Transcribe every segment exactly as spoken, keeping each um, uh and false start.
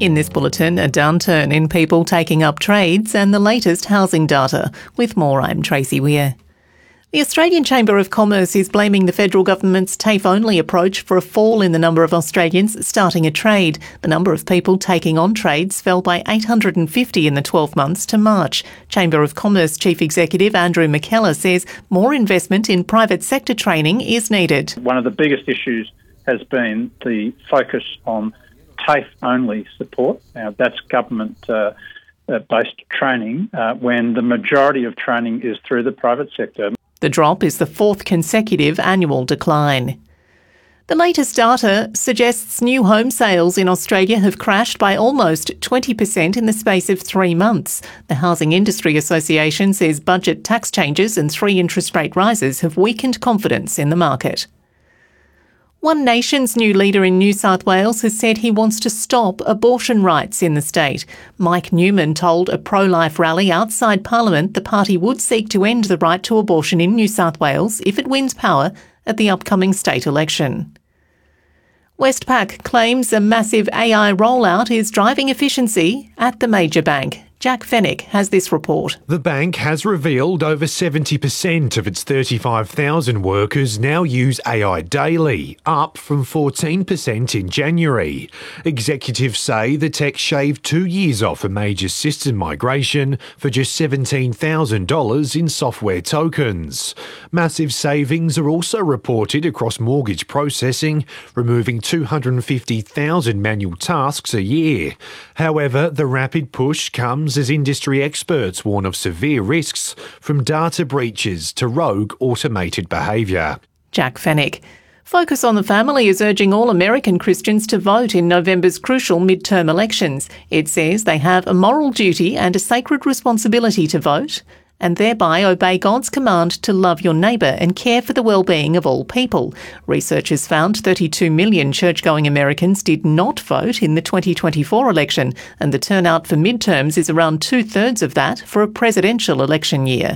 In this bulletin, a downturn in people taking up trades and the latest housing data. With more, I'm Tracy Weir. The Australian Chamber of Commerce is blaming the federal government's TAFE-only approach for a fall in the number of Australians starting a trade. The number of people taking on trades fell by eight hundred fifty in the twelve months to March. Chamber of Commerce Chief Executive Andrew McKellar says more investment in private sector training is needed. One of the biggest issues has been the focus on TAFE-only support. Now, that's government-based uh, training uh, when the majority of training is through the private sector. The drop is the fourth consecutive annual decline. The latest data suggests new home sales in Australia have crashed by almost twenty percent in the space of three months. The Housing Industry Association says budget tax changes and three interest rate rises have weakened confidence in the market. One Nation's new leader in New South Wales has said he wants to stop abortion rights in the state. Mike Newman told a pro-life rally outside Parliament the party would seek to end the right to abortion in New South Wales if it wins power at the upcoming state election. Westpac claims a massive A I rollout is driving efficiency at the major bank. Jack Fennick has this report. The bank has revealed over seventy percent of its thirty-five thousand workers now use A I daily, up from fourteen percent in January. Executives say the tech shaved two years off a major system migration for just seventeen thousand dollars in software tokens. Massive savings are also reported across mortgage processing, removing two hundred fifty thousand manual tasks a year. However, the rapid push comes as industry experts warn of severe risks from data breaches to rogue automated behaviour. Jack Fennick. Focus on the Family is urging all American Christians to vote in November's crucial midterm elections. It says they have a moral duty and a sacred responsibility to vote and thereby obey God's command to love your neighbour and care for the well-being of all people. Researchers found thirty-two million church-going Americans did not vote in the twenty twenty-four election, and the turnout for midterms is around two-thirds of that for a presidential election year.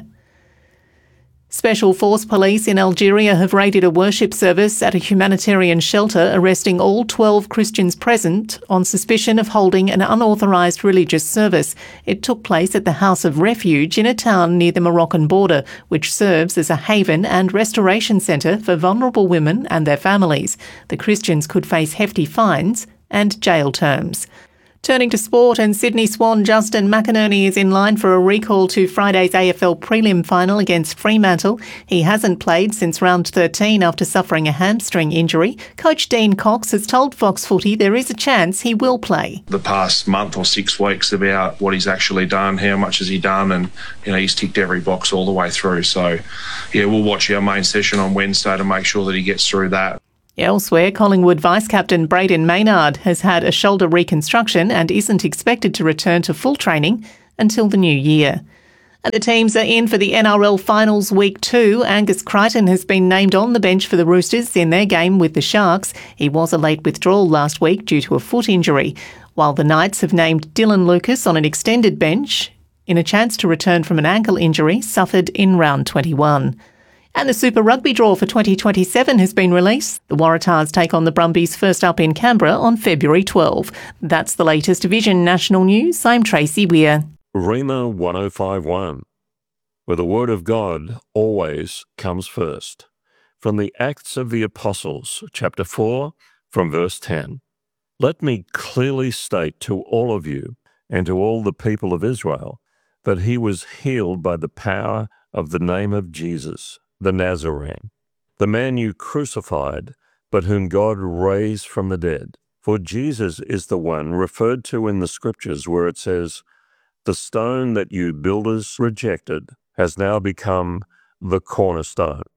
Special Force Police in Algeria have raided a worship service at a humanitarian shelter, arresting all twelve Christians present on suspicion of holding an unauthorised religious service. It took place at the House of Refuge in a town near the Moroccan border, which serves as a haven and restoration centre for vulnerable women and their families. The Christians could face hefty fines and jail terms. Turning to sport, and Sydney Swan Justin McInerney is in line for a recall to Friday's A F L prelim final against Fremantle. He hasn't played since round thirteen after suffering a hamstring injury. Coach Dean Cox has told Fox Footy there is a chance he will play. The past month or six weeks about what he's actually done, how much has he done, and you know he's ticked every box all the way through. So, yeah, we'll watch our main session on Wednesday to make sure that he gets through that. Elsewhere, Collingwood Vice-Captain Brayden Maynard has had a shoulder reconstruction and isn't expected to return to full training until the new year. And the teams are in for the N R L Finals Week two. Angus Crichton has been named on the bench for the Roosters in their game with the Sharks. He was a late withdrawal last week due to a foot injury, while the Knights have named Dylan Lucas on an extended bench in a chance to return from an ankle injury suffered in round twenty-one. And the Super Rugby draw for twenty twenty-seven has been released. The Waratahs take on the Brumbies first up in Canberra on February twelfth. That's the latest Vision National News. I'm Tracy Weir. Rhema one oh five one, where the Word of God always comes first. From the Acts of the Apostles, chapter four, from verse ten. Let me clearly state to all of you and to all the people of Israel that he was healed by the power of the name of Jesus, the Nazarene, the man you crucified, but whom God raised from the dead. For Jesus is the one referred to in the Scriptures where it says, the stone that you builders rejected has now become the cornerstone.